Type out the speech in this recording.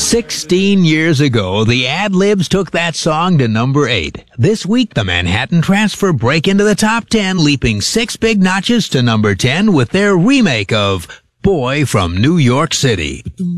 16 years ago, the Ad-Libs took that song to number 8. This week, the Manhattan Transfer break into the top 10, leaping 6 big notches to number 10 with their remake of Boy from New York City.